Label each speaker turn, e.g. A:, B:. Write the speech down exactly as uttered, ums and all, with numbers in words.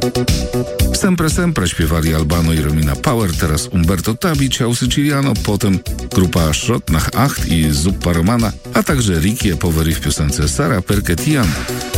A: Sempre Sempre śpiewali Albano i Romina Power, teraz Umberto Tabi, Ciao Siciliano, potem grupa Schrott nach Acht i Zuppa Romana, a także Ricky e Poveri w piosence Sara Perché Ti Amo.